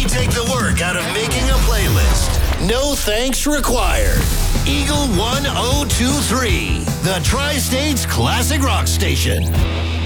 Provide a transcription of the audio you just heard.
We take the work out of making a playlist. No thanks required. Eagle 1023, the Tri-States Classic Rock Station.